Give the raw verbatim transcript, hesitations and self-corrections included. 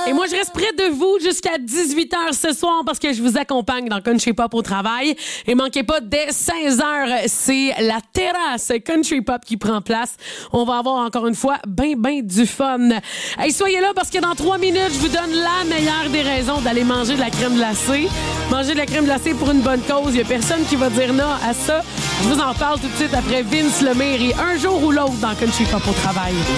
Et moi, je reste près de vous jusqu'à dix-huit heures ce soir parce que je vous accompagne dans Country Pop au travail. Et manquez pas, dès seize heures, c'est la terrasse Country Pop qui prend place. On va avoir encore une fois ben, ben du fun. Hey, soyez là parce que dans trois minutes, je vous donne la meilleure des raisons d'aller manger de la crème glacée. Manger de la crème glacée pour une bonne cause. Il y a personne qui va dire non à ça. Je vous en parle tout de suite après Vince Lemire et un jour ou l'autre dans Country Pop au travail.